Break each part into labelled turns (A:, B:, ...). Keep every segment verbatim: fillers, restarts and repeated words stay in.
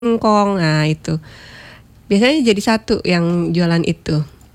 A: singkong, nah itu. Biasanya jadi satu yang jualan itu.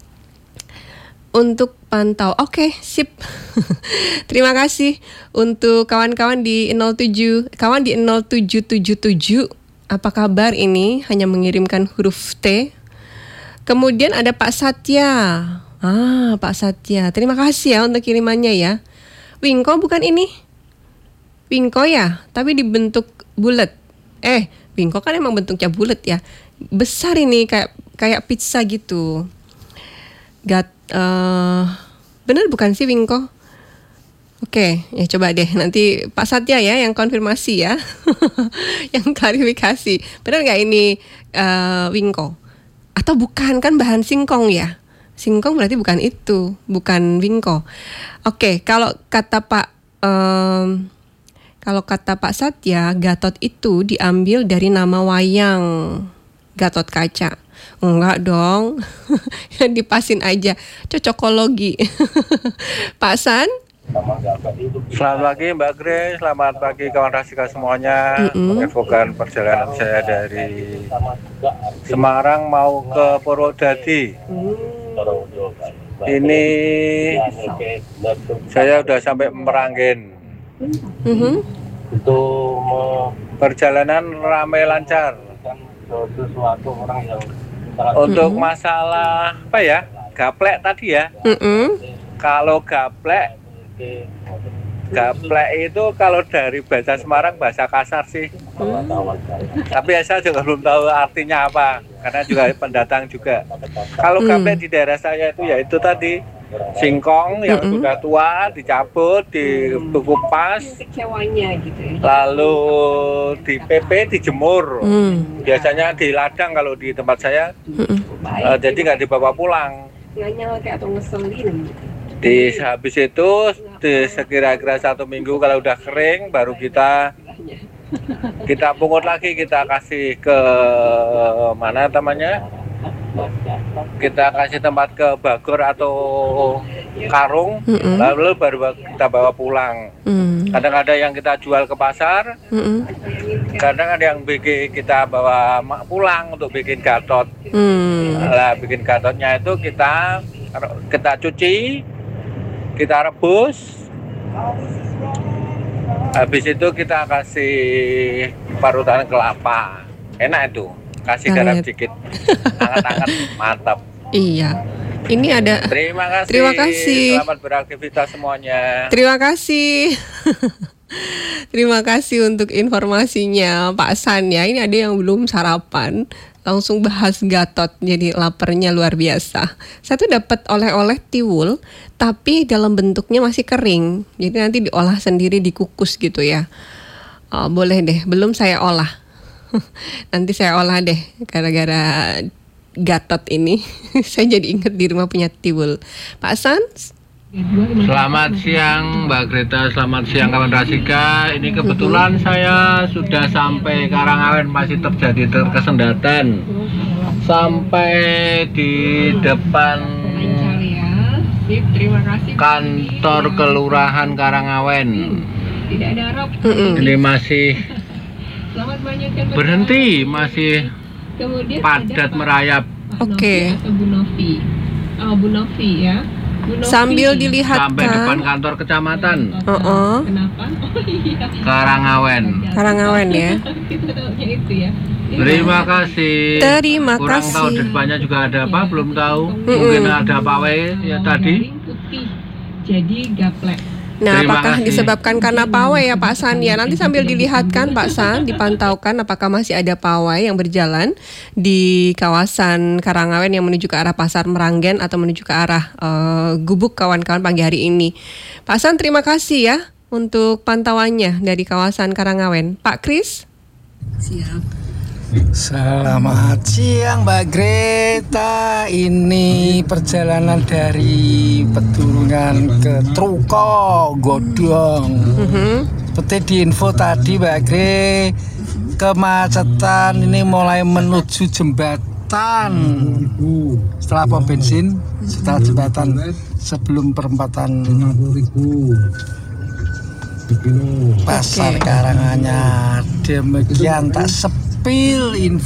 A: Untuk pantau, oke, sip. Terima kasih untuk kawan-kawan di nol tujuh, kawan di nol tujuh tujuh tujuh. Apa kabar ini? Hanya mengirimkan huruf T. Kemudian ada Pak Satya. Ah, Pak Satya. Terima kasih ya untuk kirimannya ya. Wingko bukan ini? Wingko ya, tapi dibentuk bulat. Eh, wingko kan emang bentuknya bulat ya. Besar ini kayak kayak pizza gitu. Gat uh, bener bukan sih wingko? Oke, ya coba deh nanti Pak Satya ya yang konfirmasi ya. Yang klarifikasi. Benar nggak ini uh, wingko? Atau bukan, kan bahan singkong ya? Singkong berarti bukan itu, bukan wingko. Oke, kalau kata Pak um, kalau kata Pak Satya, Gatot itu diambil dari nama wayang Gatot Kaca. Enggak dong, dipasin aja, cocokologi. Pak San?
B: Selamat pagi Mbak Grace, selamat pagi kawan Rasika semuanya.
A: Mm-mm.
B: Menginfokan perjalanan saya dari Semarang mau ke Purwodadi. Ini saya udah sampai Meranggen.
A: Mm-hmm.
B: Perjalanan ramai lancar. Untuk masalah apa ya, gaplek tadi ya.
A: Mm-mm.
B: Kalau gaplek, gaplek itu kalau dari bahasa Semarang bahasa kasar sih. Hmm. Tapi saya juga belum tahu artinya apa, karena juga pendatang juga. Kalau
A: Hmm.
B: gaplek di daerah saya itu ya itu tadi singkong yang
A: Mm-mm.
B: sudah tua dicabut, dikupas,
C: Kecewanya gitu ya.
B: lalu di P P dijemur.
A: Mm.
B: Biasanya di ladang kalau di tempat saya,
A: Mm-mm.
B: uh, jadi nggak dibawa pulang.
C: Nganyal kayak atau ngeselin gitu.
B: Di habis itu di sekira-kira satu minggu kalau udah kering baru kita kita pungut lagi, kita kasih ke mana namanya, kita kasih tempat ke bagor atau karung.
A: Mm-mm.
B: Lalu baru kita bawa pulang.
A: Mm.
B: Kadang ada yang kita jual ke pasar,
A: Mm-mm.
B: kadang ada yang bikin kita bawa ma- pulang untuk bikin gatot.
A: Mm.
B: Nah, bikin gatotnya itu kita kita cuci, kita rebus, habis itu kita kasih parutan kelapa, enak itu, kasih
A: Kita
B: garam
A: lihat.
B: dikit, anget-anget, mantap.
A: Iya. Ini ada.
B: Terima kasih.
A: Terima kasih.
B: Selamat beraktivitas semuanya.
A: Terima kasih. Terima kasih untuk informasinya Pak San ya. Ini ada yang belum sarapan, langsung bahas Gatot, jadi laparnya luar biasa. Saya tuh dapat oleh-oleh tiwul, tapi dalam bentuknya masih kering. Jadi nanti diolah sendiri, dikukus gitu ya. Oh, boleh deh, belum saya olah. Nanti saya olah deh, gara-gara Gatot ini. Saya jadi inget di rumah punya tiwul. Pak San?
D: Selamat siang Mbak Greta, selamat siang kawan Rasika. Ini kebetulan saya sudah sampai Karangawen, masih terjadi terkesendatan. Sampai di depan
C: Lancar ya. Sip, terima kasih.
D: kantor kelurahan Karangawen.
C: Tidak ada harap.
A: Mm-mm.
D: Ini masih
C: Selamat melanjutkan
D: berhenti, masih
C: Kemudian
D: padat
C: ada Pak
D: merayap.
A: Oke.
C: Novi atau Bu Novi. Oh, Bu Novi ya. Bu Novi.
A: Sambil
D: Sampai depan
A: dilihatkan.
D: kantor kecamatan
A: Uh-uh.
C: Kenapa? Oh iya.
D: Karangawen.
A: Karangawen ya.
C: Kita tahunya itu ya.
D: Terima kasih.
A: Terima
D: Kurang tahu
A: kasih.
D: depannya juga ada apa, belum tahu.
A: Mm-mm.
D: Mungkin ada pawai ya tadi.
C: Putih. Jadi gaplek.
A: Nah,
D: Terima
A: apakah
D: kasih.
A: disebabkan karena pawai ya Pak San ya? Nanti sambil dilihatkan Pak San, dipantaukan apakah masih ada pawai yang berjalan di kawasan Karangawen yang menuju ke arah Pasar Meranggen atau menuju ke arah eh, Gubuk kawan-kawan pagi hari ini. Pak San, terima kasih ya untuk pantauannya dari kawasan Karangawen. Pak Kris?
C: Siap.
E: Selamat siang Mbak Greta. Ini perjalanan dari Pedurungan ke Truko Godong.
A: Mhm.
E: Seperti di info tadi Mbak Gre, kemacetan ini mulai menuju jembatan setelah pom bensin, setelah jembatan sebelum perempatan Pasar
A: Oke.
E: Karanganyar. Demikian tak sepi Spill info